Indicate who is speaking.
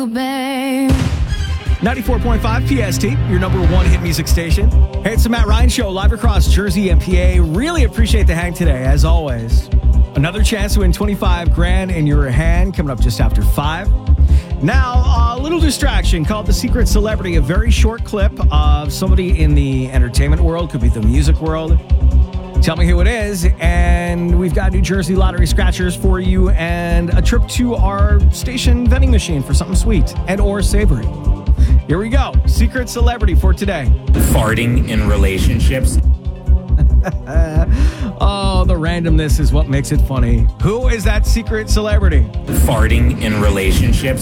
Speaker 1: babe.
Speaker 2: 94.5 PST, your number one hit music station. Hey, it's the Matt Ryan Show, live across Jersey and PA. Really appreciate the hang today, as always. Another chance to win 25 grand in your hand coming up just after 5. Now, a little distraction called The Secret Celebrity, a very short clip of somebody in the entertainment world, could be the music world. Tell me who it is, and we've got New Jersey lottery scratchers for you and a trip to our station vending machine for something sweet and or savory. Here we go. Secret Celebrity for today.
Speaker 3: Farting in relationships.
Speaker 2: Oh, the randomness is what makes it funny. Who is that secret celebrity?
Speaker 3: Farting in relationships.